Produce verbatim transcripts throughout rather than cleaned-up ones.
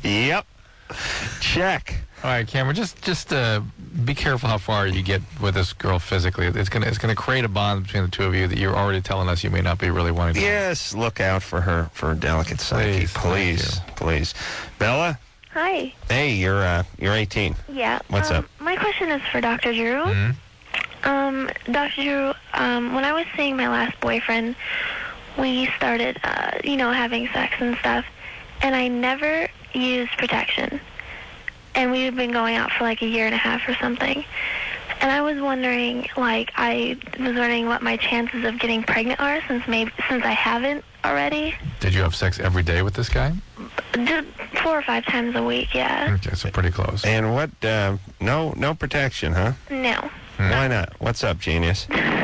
Yep. Check. All right, Cameron, just just uh, be careful how far you get with this girl physically. It's gonna it's gonna create a bond between the two of you that you're already telling us you may not be really wanting to. Yes, look out for her for a delicate psyche, Please, please, please. Bella. Hi. Hey, you're uh, you're eighteen. Yeah. What's um, up? My question is for Doctor Drew. Mm-hmm. Um, Doctor Drew, um, when I was seeing my last boyfriend, we started, uh, you know, having sex and stuff, and I never used protection. And we've been going out for like a year and a half or something. And I was wondering, like, I was wondering what my chances of getting pregnant are since maybe since I haven't already. Did you have sex every day with this guy? Just four or five times a week, yeah. Okay, so pretty close. And what? Uh, no, no protection, huh? No. Why not? What's up, genius?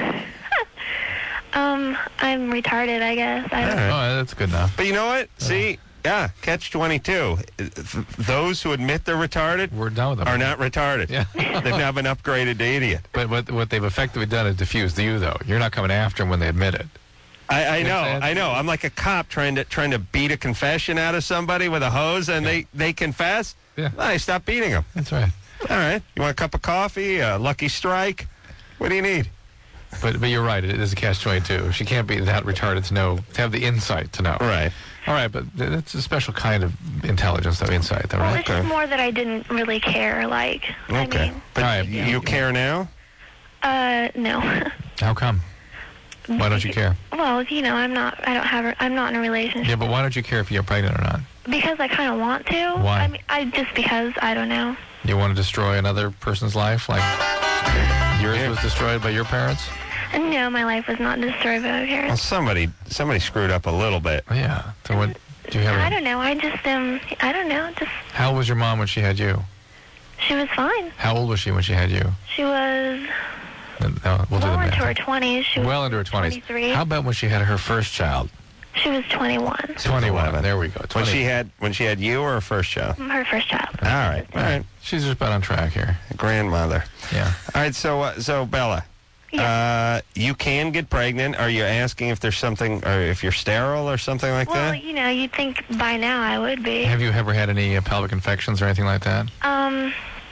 um, I'm retarded, I guess. I don't All right. Oh, that's good enough. But you know what? See, yeah, catch twenty-two. Those who admit they're retarded We're done with them. are not retarded. Yeah. They've now been upgraded to idiot. But what what they've effectively done is diffused you, though. You're not coming after them when they admit it. I, I You know, understand? I know. I'm like a cop trying to trying to beat a confession out of somebody with a hose, and they, they confess. Yeah. Well, I stop beating them. That's right. All right. You want a cup of coffee? A Lucky Strike? What do you need? But but you're right. It is a catch twenty-two. She can't be that retarded to know, to have the insight to know. Right. All right, but th- that's a special kind of intelligence, though, insight, though, Well, right? it's just more that I didn't really care, like, I Okay. mean, But All right. you, you care now? uh, no. How come? Why don't you care? Well, you know, I'm not, I don't have, a, I'm not in a relationship. Yeah, but why don't you care if you're pregnant or not? Because I kind of want to. Why? I mean, I just because, I don't know. You want to destroy another person's life, like yours Yeah. was destroyed by your parents? No, my life was not destroyed by my Well, parents. somebody somebody screwed up a little bit. Oh, yeah. So what? Do you have? I A, don't know. I just, um, I don't know. Just, how old was your mom when she had you? she was fine. How old was she when she had you? She was No, we'll do the well into her math. twenties. She was Well into her twenties. twenty-three. How about when she had her first child? She was twenty-one. twenty-one. There we go. When twenty. she had when she had you or her first child? Her first child. All right. All right. She's just about on track here. Grandmother. Yeah. All right. So uh, so Bella, uh, you can get pregnant. Are you asking if there's something, or if you're sterile or something like Well, that? you know, you'd think by now I would be. Have you ever had any uh, pelvic infections or anything like that? Um,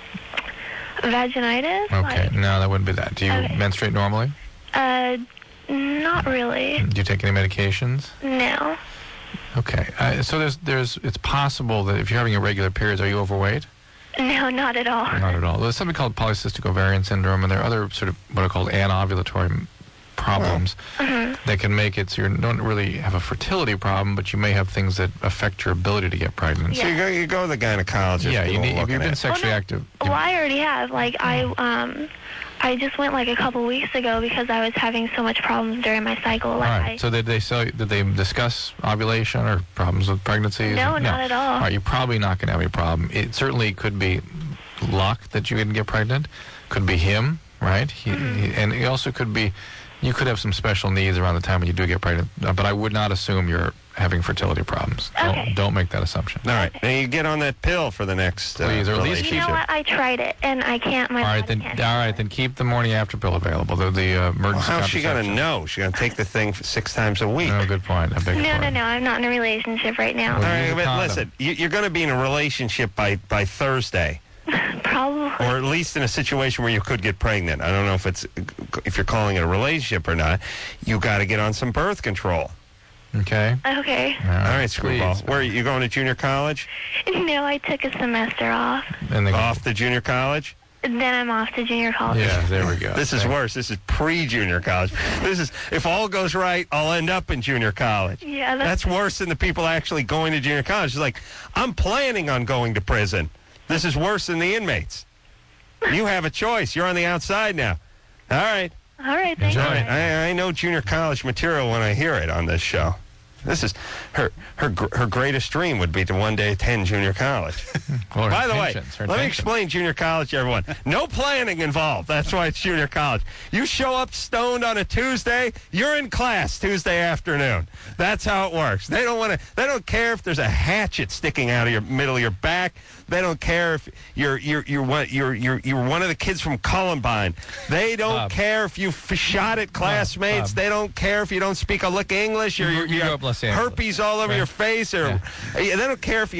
vaginitis? Okay. Like, No, that wouldn't be that. Do you Okay. menstruate normally? uh, not really. Do you take any medications? No. Okay. Uh, so there's there's it's possible that if you're having irregular periods, are you overweight? No, not at all. Not at all. There's something called polycystic ovarian syndrome, and there are other sort of what are called anovulatory m- problems Mhm. that can make it so you don't really have a fertility problem, but you may have things that affect your ability to get pregnant. So you go you go to the gynecologist. Yeah, you people need, if looking you've been at- sexually no. active. Well, I already have. Like, I, um, I just went like a couple weeks ago because I was having so much problems during my cycle. All Like, right. So did they say, did they discuss ovulation or problems with pregnancies? No, not at all. All right, you're probably not going to have any problem. It certainly could be luck that you didn't get pregnant. Could be him, right? He, Mm-hmm. he, and it also could be, you could have some special needs around the time when you do get pregnant. Uh, But I would not assume you're having fertility problems. Okay. Don't, don't make that assumption. All right. Now you get on that pill for the next. Uh, Please, or at least you keep know it. what? I tried it, and I can't. My All right, body then. can't. All right, then keep the morning after pill available. The, the uh, Well, emergency how's she gonna contraception. know? She's gonna take the thing for six times a week. Oh, good point. I beg your No, no, pardon. no. I'm not in a relationship right now. All Well, right, use a but condom. listen, you, you're going to be in a relationship by, by Thursday, Probably. or at least in a situation where you could get pregnant. I don't know if it's if you're calling it a relationship or not. You got to get on some birth control. Okay. Okay. All All right, screwball. please. Where are you going to junior college? No, I took a semester off. And then, Off to junior college? Then I'm off to junior college. Yeah, there we go. This is Thank- worse. This is pre-junior college. This is if all goes right, I'll end up in junior college. Yeah, that's, That's worse than the people actually going to junior college. It's like, I'm planning on going to prison. This is worse than the inmates. You have a choice. You're on the outside now. All right. all right. Thank Enjoy. you. I, I know junior college material when I hear it on this show. This is her her gr- her greatest dream would be to one day attend junior college. Well, her By the way, intentions, her let me intentions. explain junior college to everyone. No planning involved. That's why it's junior college. You show up stoned on a Tuesday, you're in class Tuesday afternoon. That's how it works. They don't want to. They don't care if there's a hatchet sticking out of your middle of your back. They don't care if you're you're you're one you're you're you're one of the kids from Columbine. They don't Bob. care if you f- shot at classmates. Bob. They don't care if you don't speak a lick of English or You- you're, you you're grew up in Los Angeles, herpes all over right? your face or Yeah. they don't care if you